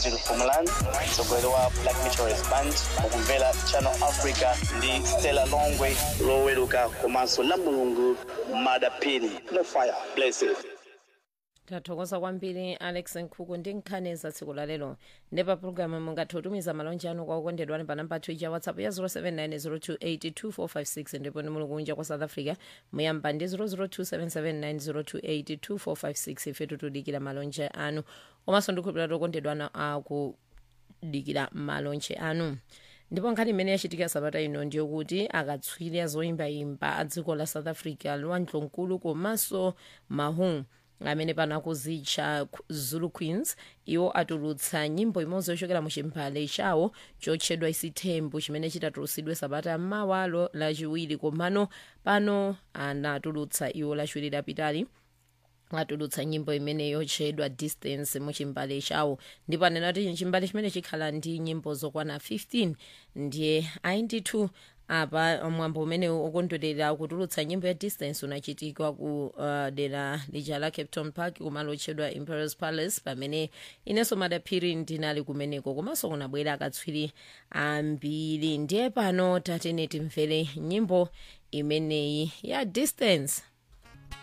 Virgil Fumalan, mtsogoleri wa Black Meteorist Band, mukumvera Channel Africa ndi Stella Longwe loweruka komanso la Mulungu Madapini. No fire, blessed. tathokoza kwambiri Alex Nkhuku ndi nkhani za tsiku la lero. Ndipo programu mungathe kutumiza malonje anu kwa okondedwa pa namba ya WhatsApp ya 0790282456 ndipo ni muli kunja kwa South Africa muyamba ndi 0027790282456 ife tikudikira malonje anu komanso ndikhulupirira okondedwa anu akudikira malonje anu. Ndipo nkhani imene yachitika sabata ino ndiyo kuti akatswiri azoyimbayimba a dziko la South Africa Lwandlonkulu komanso Mahung amene pano akuzitcha Zulu Queens iwo atulutsa nyimbo imodzi yochokera mu chimbale chawo chotchedwa Isithembu chimene chitatulutsidwe sabata m'mawa lachiwiri komano pano anatulutsa iwo lachiwiri lapitali atulutsa nyimbo imene yotchedwa Distance mu chimbale chawo ndipo anena kuti chimbale chimene chikhala ndi nyimbo zokwana 15 ndiye aindithu apa mwambo umene ukondwerera kutulutsa nyimbo ya Distance unachitika ku dera lija la Cape Town Park kumalo otchedwa Emperor's Palace pamene inenso Madaphiri ndinali kumeneko komanso kunabwera akatswiri ambiri ndiye pano tatene timvere nyimbo imeneyi ya Distance.